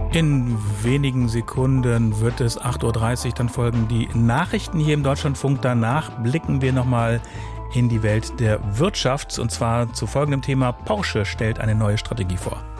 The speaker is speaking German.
In wenigen Sekunden wird es 8.30 Uhr, dann folgen die Nachrichten hier im Deutschlandfunk. Danach blicken wir nochmal in die Welt der Wirtschaft und zwar zu folgendem Thema: Porsche stellt eine neue Strategie vor.